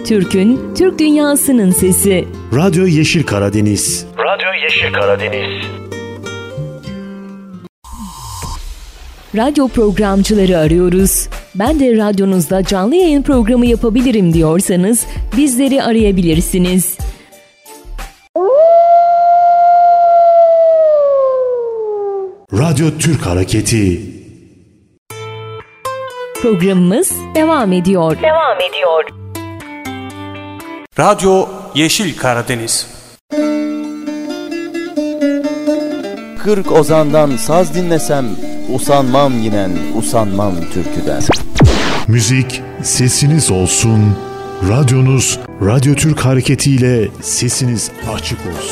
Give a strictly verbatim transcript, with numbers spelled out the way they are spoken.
Türk'ün, Türk dünyasının sesi. Radyo Yeşil Karadeniz. Radyo Yeşil Karadeniz. Radyo programcıları arıyoruz. Ben de radyonuzda canlı yayın programı yapabilirim diyorsanız bizleri arayabilirsiniz. Radyo Türk Hareketi. Programımız devam ediyor. Devam ediyor. Radyo Yeşil Karadeniz. Kırk ozandan saz dinlesem, usanmam yinen, usanmam türküden. Müzik sesiniz olsun. Radyonuz Radyo Türk Hareketi ile sesiniz açık olsun.